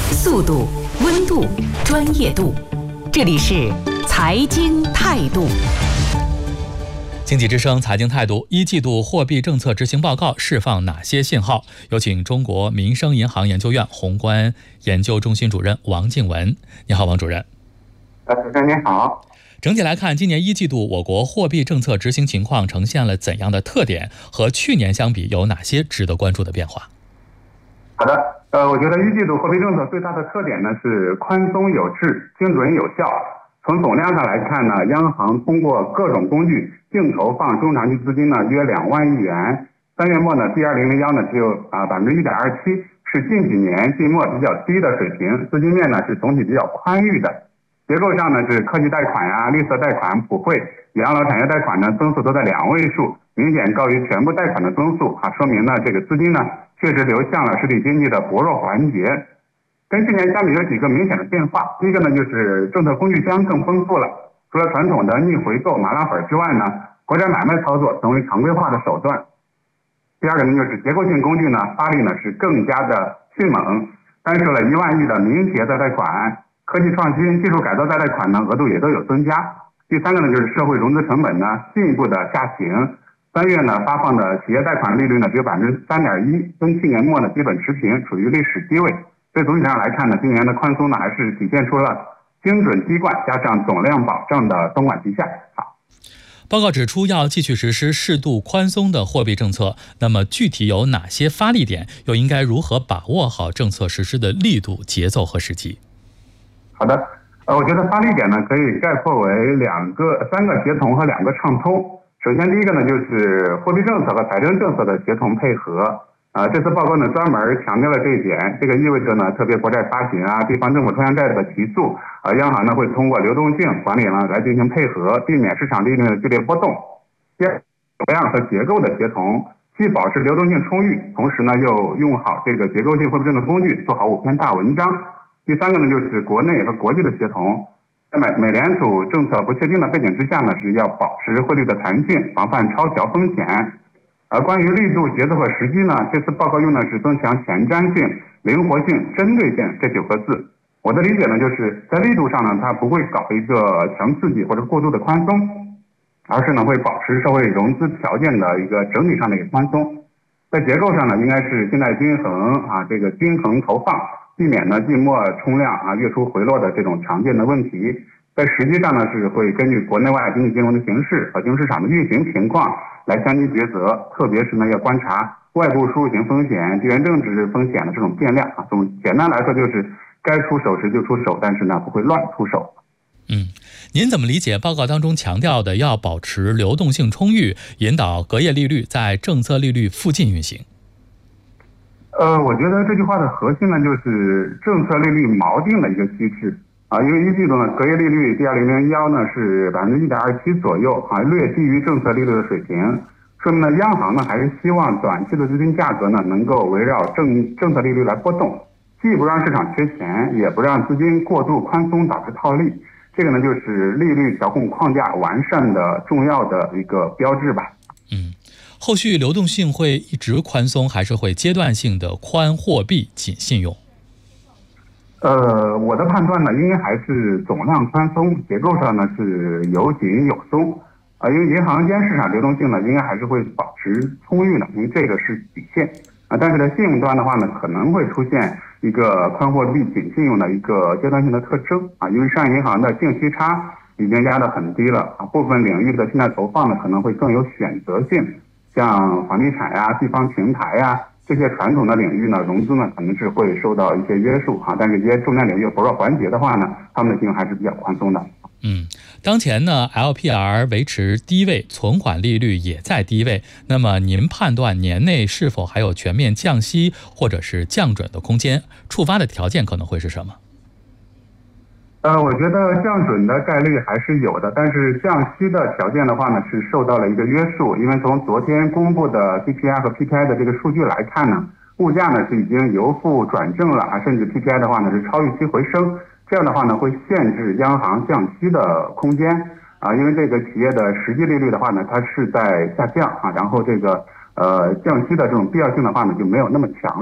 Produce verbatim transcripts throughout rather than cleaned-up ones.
速度、温度、专业度，这里是财经态度。经济之声财经态度一季度货币政策执行报告释放哪些信号？有请中国民生银行研究院宏观研究中心主任王静文。你好，王主任。 呃，主持人您好。 整体来看，今年一季度我国货币政策执行情况呈现了怎样的特点？和去年相比，有哪些值得关注的变化？ 好的，呃，我觉得一季度货币政策最大的特点呢是宽松有致、精准有效。从总量上来看呢，央行通过各种工具净投放中长期资金呢约两万亿元。三月末呢 ，B 二零零幺呢只有啊百分之一点二七，是近几年季末比较低的水平。资金面呢是总体比较宽裕的。结构上呢是科技贷款呀、绿色贷款、普惠、养老产业贷款呢增速都在两位数，明显高于全部贷款的增速啊，说明呢这个资金呢确实流向了实体经济的薄弱环节。跟去年相比有几个明显的变化，第一个呢就是政策工具箱更丰富了，除了传统的逆回购麻辣粉之外呢，国债买卖操作成为常规化的手段。第二个呢就是结构性工具呢发力呢是更加的迅猛，单设了一万亿的民营企业再贷款，科技创新、技术改造再贷款呢额度也都有增加。第三个呢就是社会融资成本呢进一步的下行，三月呢发放的企业贷款利率呢只有百分之三点一，跟去年末呢基本持平，处于历史低位。所以总体上来看呢，今年的宽松呢还是体现出了精准滴灌加上总量保障的东莞绩效。好， 报告指出要继续实施适度宽松的货币政策，那么具体有哪些发力点，又应该如何把握好政策实施的力度、节奏和时机？ 好的，呃，我觉得发力点呢可以概括为两个、三个协同和两个畅通。首先第一个呢就是货币政策和财政政策的协同配合。呃，这次报告呢专门强调了这一点，这个意味着呢，特别国债发行啊、地方政府抽象债的提速，呃，央行呢会通过流动性管理呢来进行配合，避免市场利率的剧烈波动。第二，总量和结构的协同，既保持流动性充裕，同时呢又用好这个结构性货币政策工具，做好五篇大文章。第三个呢就是国内和国际的协同，在美美联储政策不确定的背景之下呢，是要保持汇率的弹性，防范超调风险。而关于力度、节奏和时机呢，这次报告用的是增强前瞻性、灵活性、针对性这九个字。我的理解呢，就是在力度上呢，它不会搞一个强刺激或者过度的宽松，而是呢会保持社会融资条件的一个整体上的一个宽松。在结构上呢，应该是信贷均衡啊，这个均衡投放，避免呢季末冲量啊月初回落的这种常见的问题。在实际上呢，是会根据国内外经济金融的形势和金融市场的运行情况来相继抉择，特别是呢要观察外部输入型风险、地缘政治风险的这种变量啊。总简单来说就是该出手时就出手，但是呢不会乱出手。 嗯，您怎么理解报告当中强调的要保持流动性充裕，引导隔夜利率在政策利率附近运行？ 呃，我觉得这句话的核心呢就是政策利率锚定的一个机制。啊，因为一季度呢，隔夜利率 B 二零零幺呢是百分之一点二七左右，啊，略低于政策利率的水平，说明呢，央行呢还是希望短期的资金价格呢能够围绕政政策利率来波动，既不让市场缺钱，也不让资金过度宽松导致套利。这个呢就是利率调控框架完善的重要的一个标志吧。 嗯，后续流动性会一直宽松，还是会阶段性的宽货币紧信用？ 呃，我的判断呢，应该还是总量宽松，结构上呢是有紧有松啊、呃，因为银行间市场流动性呢，应该还是会保持充裕的，因为这个是底线啊、呃。但是在信用端的话呢，可能会出现一个宽货币紧信用的一个阶段性的特征啊，因为商业银行的净息差已经压得很低了啊，部分领域的信贷投放呢可能会更有选择性，像房地产呀、地方平台呀。这些传统的领域呢，融资呢可能是会受到一些约束哈，但是一些重点领域薄弱环节的话呢，他们的信用还是比较宽松的。 嗯，当前呢 L P R 维持低位，存款利率也在低位，那么您判断年内是否还有全面降息或者是降准的空间？触发的条件可能会是什么？ 呃，我觉得降准的概率还是有的，但是降息的条件的话呢，是受到了一个约束，因为从昨天公布的 C P I 和 P P I 的这个数据来看呢，物价呢是已经由负转正了啊，甚至 P P I 的话呢是超预期回升，这样的话呢会限制央行降息的空间啊，因为这个企业的实际利率的话呢，它是在下降啊，然后这个呃降息的这种必要性的话呢就没有那么强了。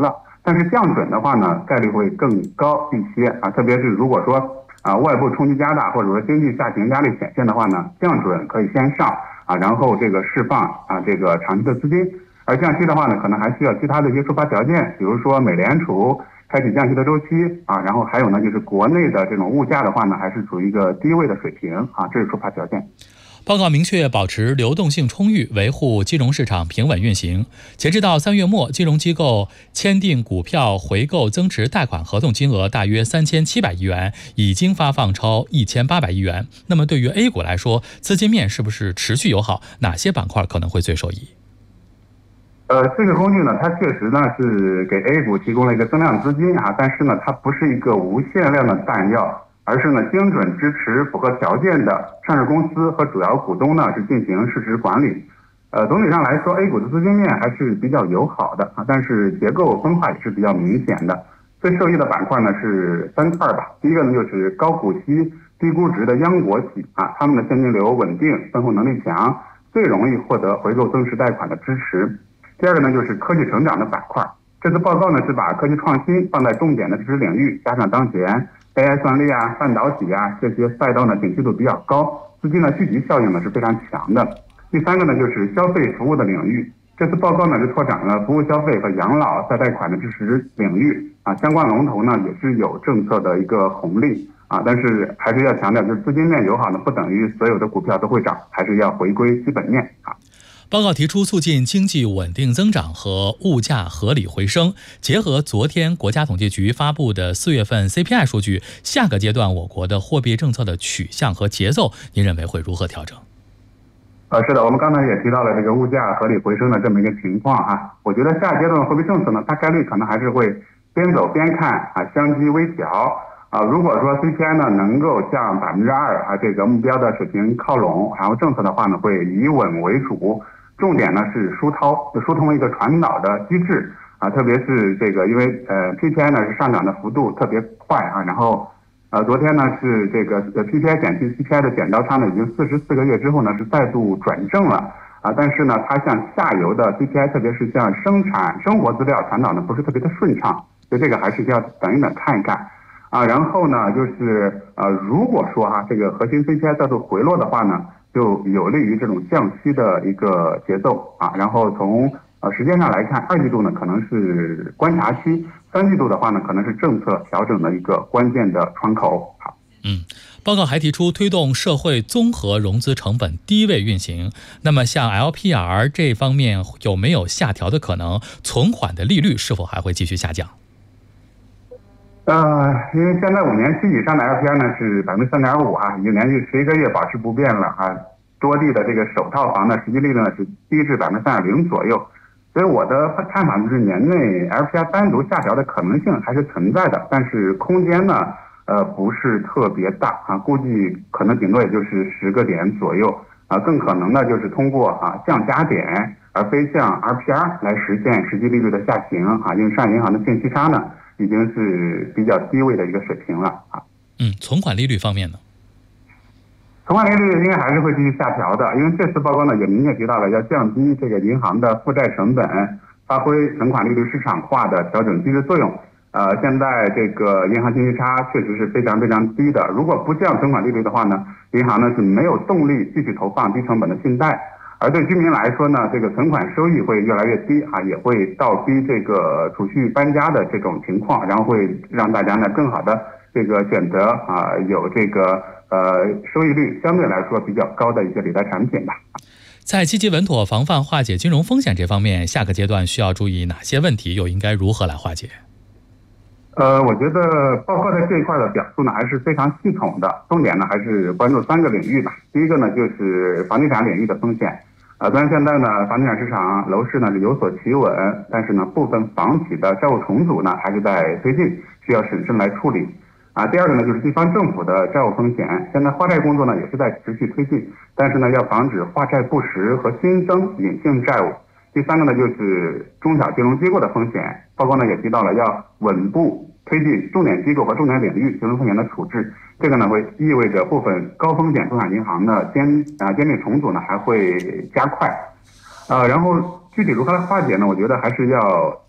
但是降准的话呢，概率会更高一些啊，特别是如果说啊外部冲击加大，或者说经济下行压力显现的话呢，降准可以先上啊，然后这个释放啊这个长期的资金，而降息的话呢，可能还需要其他的一些触发条件，比如说美联储开启降息的周期啊，然后还有呢就是国内的这种物价的话呢，还是处于一个低位的水平啊，这是触发条件。 报告明确保持流动性充裕，维护金融市场平稳运行。截至到三月末，金融机构签订股票回购增值贷款合同金额大约三千七百亿元，已经发放超一千八百亿元。那么对于 A 股来说，资金面是不是持续友好？哪些板块可能会最受益？ 呃，这个工具呢，它确实呢是给 A 股提供了一个增量资金啊，但是呢，它不是一个无限量的弹药。而是呢，精准支持符合条件的上市公司和主要股东呢是进行市值管理。呃，总体上来说 ，A 股的资金面还是比较友好的啊，但是结构分化也是比较明显的。最受益的板块呢是三块吧。第一个呢就是高股息、低估值的央国企啊，他们的现金流稳定、分红能力强，最容易获得回购增值贷款的支持。第二个呢就是科技成长的板块。这次报告呢是把科技创新放在重点的支持领域，加上当前A I 算力啊、半导体啊这些赛道呢景气度比较高，资金的聚集效应呢是非常强的。第三个呢就是消费服务的领域，这次报告呢是拓展了服务消费和养老再贷款的支持领域啊，相关龙头呢也是有政策的一个红利啊，但是还是要强调，就是资金面友好呢不等于所有的股票都会涨，还是要回归基本面啊。 报告提出，促进经济稳定增长和物价合理回升，结合昨天国家统计局发布的四月份 C P I 数据，下个阶段我国的货币政策的取向和节奏，您认为会如何调整？ 呃，是的，我们刚才也提到了这个物价合理回升的这么一个情况啊。我觉得下阶段的货币政策呢，它概率可能还是会边走边看啊，相机微调啊。如果说 C P I 呢能够向百分之二啊这个目标的水平靠拢，然后政策的话呢会以稳为主。重点呢是疏涛，疏通一个传导的机制啊，特别是这个，因为呃 P P I 呢是上涨的幅度特别快啊，然后呃昨天呢是这个 P P I 减去 C P I 的剪刀差呢已经四十四个月之后呢是再度转正了啊，但是呢它向下游的 C P I， 特别是像生产生活资料传导呢不是特别的顺畅，所以这个还是要等一等看一看啊。然后呢就是呃如果说哈、啊、这个核心 C P I 再度回落的话呢，就有利于这种降息的一个节奏啊，然后从呃时间上来看，二季度呢可能是观察期，三季度的话呢可能是政策调整的一个关键的窗口。好， 嗯，报告还提出推动社会综合融资成本低位运行。那么像 L P R 这方面有没有下调的可能？存款的利率是否还会继续下降？ 呃，因为现在五年期以上的 L P R 呢是百分之三点五啊，已经连续十一个月保持不变了啊。多地的这个首套房的实际利率呢是低至百分之三点零左右，所以我的看法就是年内 L P R 单独下调的可能性还是存在的，但是空间呢呃不是特别大啊，估计可能顶多也就是十个点左右啊，更可能呢就是通过啊降加点而非降 R P R 来实现实际利率的下行啊，因为上银行的净息差呢已经是比较低位的一个水平了啊。 嗯，存款利率方面呢？ 存款利率应该还是会继续下调的，因为这次报告呢也明确提到了要降低这个银行的负债成本，发挥存款利率市场化的调整机制作用。呃，现在这个银行净息差确实是非常非常低的，如果不降存款利率的话呢，银行呢是没有动力继续投放低成本的信贷。而对居民来说呢，这个存款收益会越来越低啊，也会倒逼这个储蓄搬家的这种情况，然后会让大家呢更好的这个选择啊，有这个呃收益率相对来说比较高的一些理财产品吧。 在积极稳妥防范化解金融风险这方面，下个阶段需要注意哪些问题，又应该如何来化解？ 呃，我觉得报告在这一块的表述呢还是非常系统的，重点呢还是关注三个领域吧。第一个呢就是房地产领域的风险。呃，虽然现在呢，房地产市场楼市呢是有所企稳，但是呢，部分房企的债务重组呢还是在推进，需要审慎来处理。啊，第二个呢就是地方政府的债务风险，现在化债工作呢也是在持续推进，但是呢要防止化债不实和新增隐性债务。第三个呢就是中小金融机构的风险，报告呢也提到了要稳步推进重点机构和重点领域金融风险的处置，这个呢会意味着部分高风险中小银行的监啊监理重组呢还会加快，呃，然后具体如何来化解呢？我觉得还是要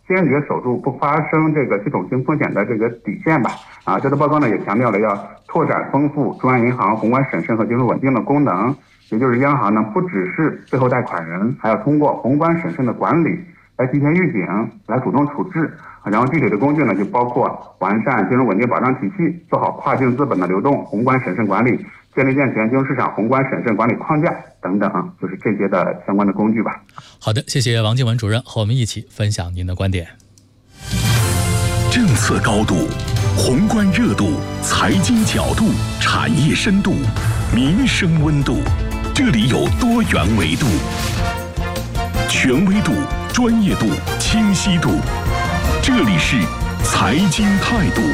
坚决守住不发生这个系统性风险的这个底线吧。啊，这次报告呢也强调了要拓展丰富中央银行宏观审慎和金融稳定的功能，也就是央行呢不只是背后贷款人，还要通过宏观审慎的管理来提前预警，来主动处置。然后具体的工具呢就包括完善金融稳定保障体系，做好跨境资本的流动宏观审慎管理，建立健全金融市场宏观审慎管理框架等等，就是这些的相关的工具吧。 好的，谢谢王静文主任和我们一起分享您的观点。 政策高度、宏观热度、财经角度、产业深度、民生温度，这里有多元维度，权威度、专业度、清晰度，这里是财经态度。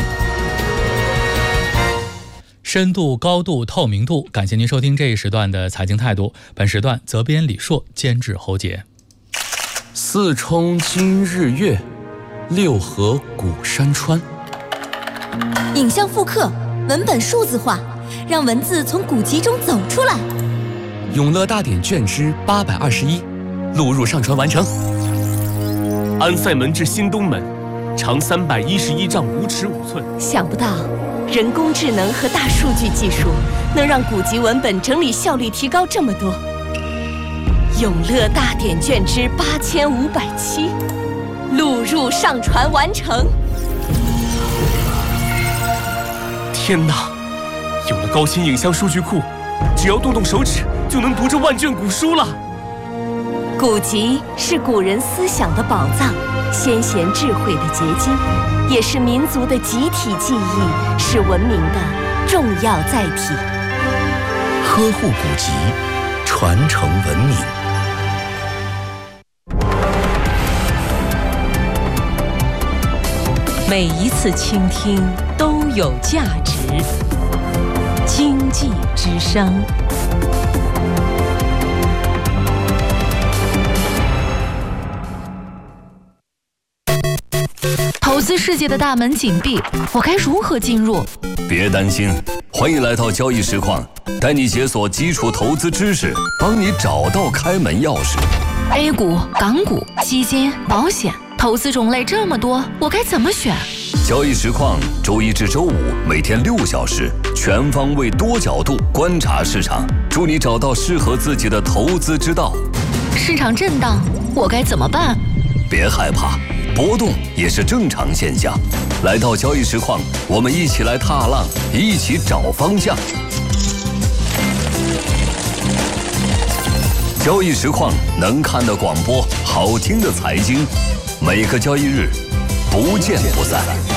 深度、高度、透明度，感谢您收听这一时段的财经态度。本时段责编李硕，监制侯杰。 四冲今日月，六合古山川。 影像复刻，文本数字化，让文字从古籍中走出来。 永乐大典卷之八百二十一，录入上传完成。安塞门至新东门，长三百一十一丈五尺五寸。 想不到，人工智能和大数据技术能让古籍文本整理效率提高这么多。永乐大典卷之八千五百七，录入上传完成。 天哪！有了高清影像数据库，只要动动手指就能读这万卷古书了。 古籍是古人思想的宝藏，先贤智慧的结晶，也是民族的集体记忆，是文明的重要载体。 呵护古籍，传承文明。 每一次倾听都有价值。经济之声。 投资世界的大门紧闭，我该如何进入？ 别担心，欢迎来到交易实况，带你解锁基础投资知识，帮你找到开门钥匙。 A 股、港股、基金、保险，投资种类这么多，我该怎么选？ 交易实况，周一至周五每天六小时，全方位多角度观察市场，助你找到适合自己的投资之道。 市场震荡，我该怎么办？ 别害怕，波动也是正常现象。来到交易实况，我们一起来踏浪，一起找方向。交易实况，能看的广播，好听的财经，每个交易日不见不散。